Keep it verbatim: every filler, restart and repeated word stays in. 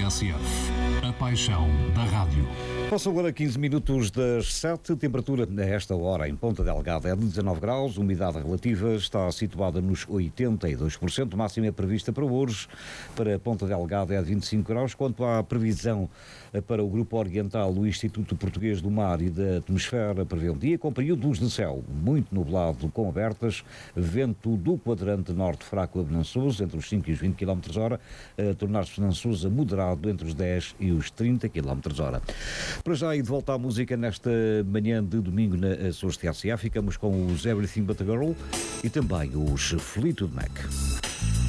S F. A paixão da rádio. Passam agora quinze minutos das sete, temperatura a esta hora em Ponta Delgada é de dezanove graus, umidade relativa está situada nos oitenta e dois por cento, máxima é prevista para hoje, para Ponta Delgada é de vinte e cinco graus. Quanto à previsão para o Grupo Oriental, o Instituto Português do Mar e da Atmosfera prevê um dia com período de luz no céu, muito nublado com abertas, vento do quadrante norte fraco a venançoso, entre os cinco e os vinte quilómetros hora, a tornar-se venançoso a moderado entre os dez e os trinta quilómetros hora. Para já e de volta à música nesta manhã de domingo na Açores T S A, ficamos com os Everything But A Girl e também os Fleetwood Mac.